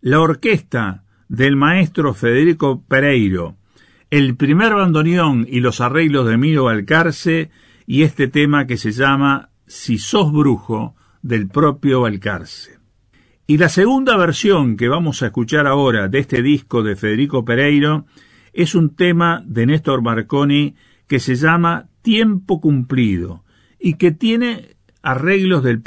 la orquesta del maestro Federico Pereiro, el primer bandoneón y los arreglos de Emilio Balcarce y este tema que se llama Si sos brujo, del propio Balcarce. Y la segunda versión que vamos a escuchar ahora de este disco de Federico Pereiro es un tema de Néstor Marconi que se llama Tiempo Cumplido y que tiene arreglos del